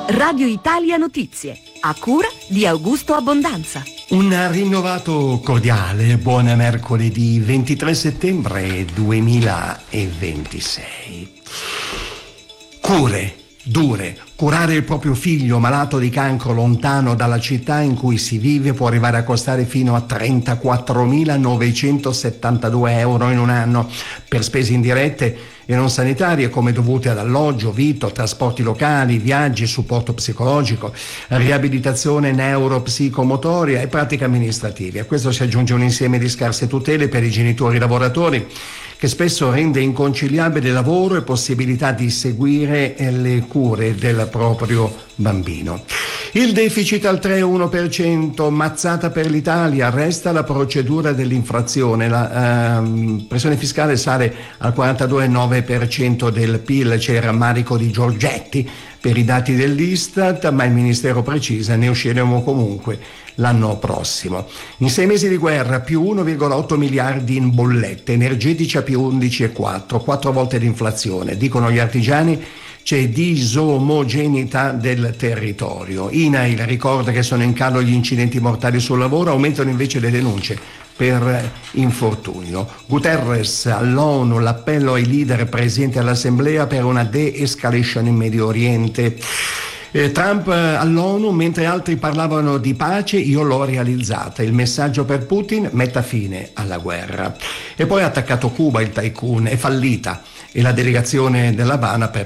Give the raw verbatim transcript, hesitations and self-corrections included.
Radio Italia Notizie, a cura di Augusto Abbondanza. Un rinnovato cordiale buon mercoledì ventitré settembre duemilaventisei. Cure dure. Curare il proprio figlio malato di cancro lontano dalla città in cui si vive può arrivare a costare fino a trentaquattromilanovecentosettantadue euro in un anno, per spese indirette e non sanitarie come dovute ad alloggio, vitto, trasporti locali, viaggi, supporto psicologico, riabilitazione neuropsicomotoria e pratiche amministrative. A questo si aggiunge un insieme di scarse tutele per i genitori lavoratori, che spesso rende inconciliabile lavoro e possibilità di seguire le cure del proprio bambino. Il deficit al tre virgola uno per cento, mazzata per l'Italia, resta la procedura dell'infrazione, la ehm, pressione fiscale sale al quarantadue virgola nove per cento del P I L, c'è il rammarico di Giorgetti per i dati dell'Istat, ma il Ministero precisa ne usciremo comunque l'anno prossimo. In sei mesi di guerra più uno virgola otto miliardi in bollette, energetici a più undici virgola quattro, quattro volte l'inflazione. Dicono gli artigiani c'è disomogeneità del territorio. I N A I L ricorda che sono in calo gli incidenti mortali sul lavoro, aumentano invece le denunce per infortunio. Guterres all'ONU, l'appello ai leader presenti all'Assemblea per una de-escalation in Medio Oriente. Eh, Trump all'ONU, mentre altri parlavano di pace, io l'ho realizzata. Il messaggio per Putin: metta fine alla guerra. E poi ha attaccato Cuba, il tycoon, è fallita, e la delegazione dell'Havana per